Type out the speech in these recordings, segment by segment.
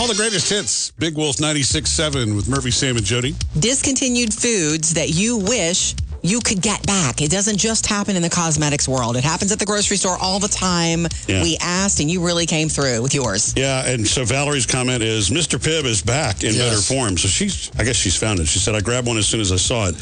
the greatest hits. Big Wolf 96.7 with Murphy, Sam, and Jody. Discontinued foods that you wish you could get back. It doesn't just happen in the cosmetics world. It happens at the grocery store all the time. Yeah. We asked, and you really came through with yours. Yeah, and so Valerie's comment is, Mr. Pibb is back in better form. So I guess she's found it. She said, I grabbed one as soon as I saw it.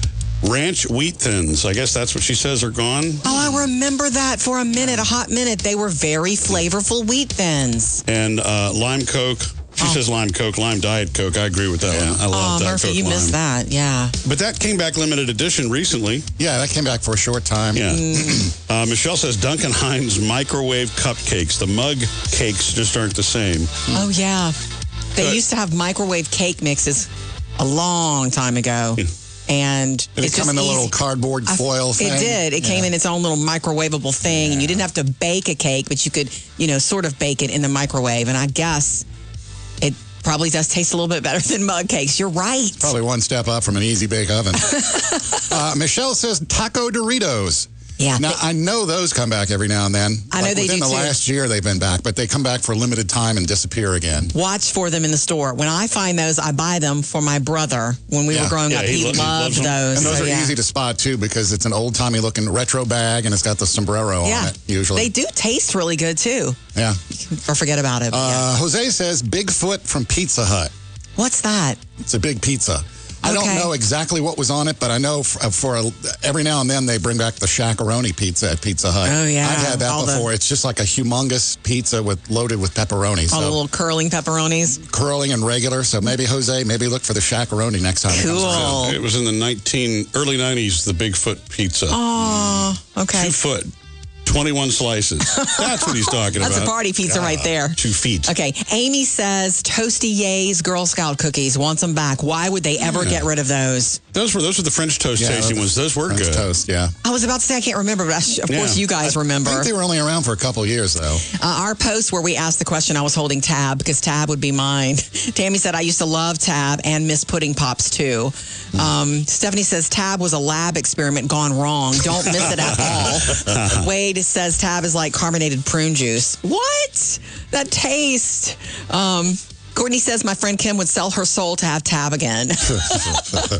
Ranch Wheat Thins. I guess that's what she says are gone. Oh, I remember that for a minute, a hot minute. They were very flavorful Wheat Thins. And Lime Coke. She says Lime Coke, Lime Diet Coke. I agree with that one. I love Diet Murphy, Coke you lime. missed that, yeah. But that came back limited edition recently. Yeah, that came back for a short time. Yeah. Michelle says Duncan Hines microwave cupcakes. The mug cakes just aren't the same. Oh, yeah. They used to have microwave cake mixes a long time ago. And Did it come in the little cardboard foil thing? It did. It came in its own little microwavable thing, and you didn't have to bake a cake, but you could, sort of bake it in the microwave. And I guess it probably does taste a little bit better than mug cakes. You're right. Probably one step up from an easy bake oven. Michelle says Taco Doritos. Yeah. Now, I know those come back every now and then. I know they do, within the too. last year, they've been back, but they come back for a limited time and disappear again. Watch for them in the store. When I find those, I buy them for my brother. When we were growing up, he loved those. And those So, are easy to spot, too, because it's an old-timey looking retro bag, and it's got the sombrero on it, usually. They do taste really good, too. Yeah. Or forget about it. Jose says Bigfoot from Pizza Hut. What's that? It's a big pizza. I don't know exactly what was on it, but I know for every now and then they bring back the Shaq-a-Roni pizza at Pizza Hut. Oh, yeah. I've had that before. It's just like a humongous pizza loaded with pepperoni. All the little curling pepperonis. Curling and regular. So maybe, Jose, look for the Shaq-a-Roni next time. Cool. It comes around. It was in the early 90s, the Bigfoot pizza. Oh, okay. 2 foot. 21 slices. That's what he's talking about. That's a party pizza right there. 2 feet. Okay. Amy says Toasty Yays Girl Scout cookies. Wants them back. Why would they ever get rid of those? Those were the French toast tasting ones. Those were French good. Toast, yeah. I was about to say I can't remember, but of course you guys remember. I think they were only around for a couple years, though. Our post where we asked the question, I was holding Tab because Tab would be mine. Tammy said, I used to love Tab and miss Pudding Pops, too. Stephanie says, Tab was a lab experiment gone wrong. Don't miss it at all. Wade says, Tab is like carbonated prune juice. What? That taste. Courtney says, my friend Kim would sell her soul to have Tab again.